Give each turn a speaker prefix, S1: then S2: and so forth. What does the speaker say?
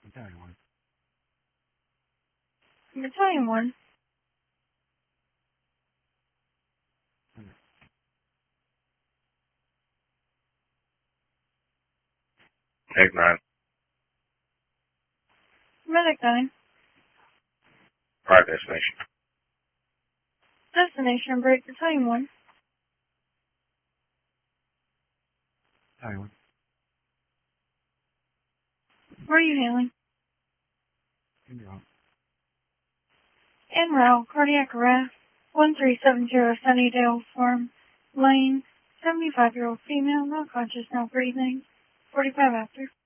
S1: Battalion 1.
S2: Battalion 1.
S3: Take 9.
S2: Medic 9.
S3: Right destination.
S2: Destination, break Battalion 1.
S1: Battalion 1.
S2: Where are you hailing?
S1: En route.
S2: En route, cardiac arrest, 1370 Sunnydale Farm Lane, 75-year-old female, not conscious, not breathing, 45 after.